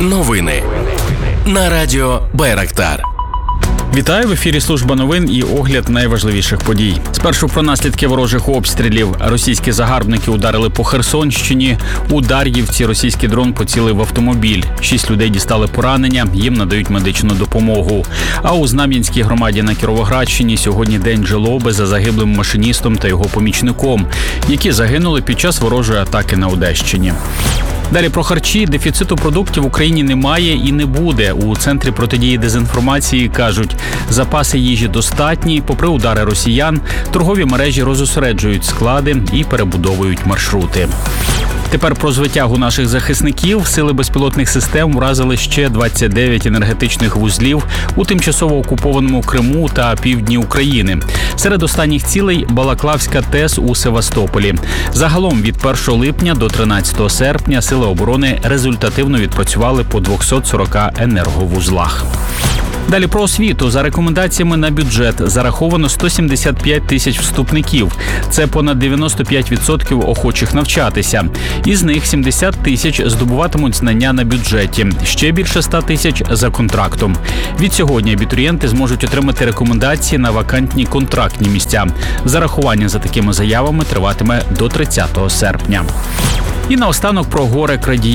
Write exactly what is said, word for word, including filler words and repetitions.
Новини на радіо Байрактар. Вітаю, в ефірі служба новин і огляд найважливіших подій. Спершу про наслідки ворожих обстрілів. Російські загарбники ударили по Херсонщині. У Дар'ївці російський дрон поцілив в автомобіль. Шість людей дістали поранення, їм надають медичну допомогу. А у Знам'янській громаді на Кіровоградщині сьогодні день жалоби за загиблим машиністом та його помічником, які загинули під час ворожої атаки на Одещині. Далі про харчі. Дефіциту продуктів в Україні немає і не буде. У Центрі протидії дезінформації кажуть, запаси їжі достатні, попри удари росіян, торгові мережі розосереджують склади і перебудовують маршрути. Тепер про звитягу наших захисників. Сили безпілотних систем вразили ще двадцять дев'ять енергетичних вузлів у тимчасово окупованому Криму та півдні України. Серед останніх цілей – Балаклавська ТЕС у Севастополі. Загалом від першого липня до тринадцятого серпня Сили оборони результативно відпрацювали по двохсот сорока енерговузлах. Далі про освіту. За рекомендаціями на бюджет зараховано сто сімдесят п'ять тисяч вступників. Це понад дев'яносто п'ять відсотків охочих навчатися. Із них сімдесят тисяч здобуватимуть знання на бюджеті. Ще більше ста тисяч за контрактом. Від сьогодні абітурієнти зможуть отримати рекомендації на вакантні контрактні місця. Зарахування за такими заявами триватиме до тридцятого серпня. І наостанок про горе крадіїв.